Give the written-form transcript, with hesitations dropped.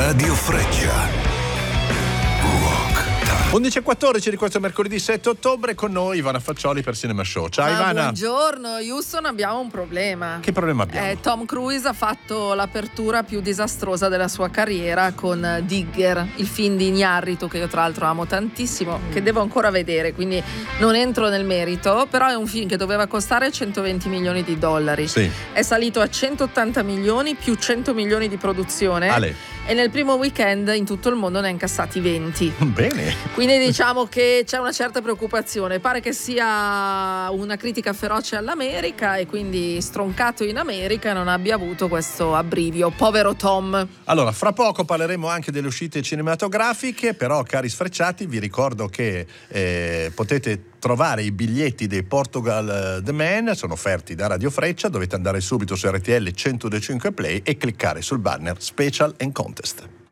Radio Freccia. 11:14 di questo mercoledì 7 ottobre, con noi Ivana Faccioli per Cinema Show. Ciao Ivana. Buongiorno, Houston, abbiamo un problema. Che problema abbiamo? Tom Cruise ha fatto l'apertura più disastrosa della sua carriera con Digger, il film di Iñárritu, che io tra l'altro amo tantissimo, che devo ancora vedere, quindi non entro nel merito, però è un film che doveva costare 120 milioni di dollari. Sì. È salito a 180 milioni più 100 milioni di produzione. E nel primo weekend in tutto il mondo ne ha incassati 20. Bene. Quindi diciamo che c'è una certa preoccupazione. Pare che sia una critica feroce all'America e quindi stroncato in America non abbia avuto questo abbrivio. Povero Tom. Allora, fra poco parleremo anche delle uscite cinematografiche, però cari sfrecciati vi ricordo che potete trovare i biglietti dei Portugal The Man, sono offerti da Radio Freccia, dovete andare subito su RTL 102.5 Play e cliccare sul banner Special and Contest.